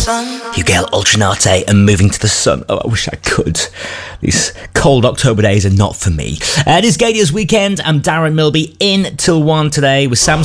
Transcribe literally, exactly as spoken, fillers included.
Hugel Ultranate and Moving to the Sun. Oh, I wish I could. These cold October days are not for me. Uh, it is Gadia's weekend. I'm Darren Milby in till one today with Sam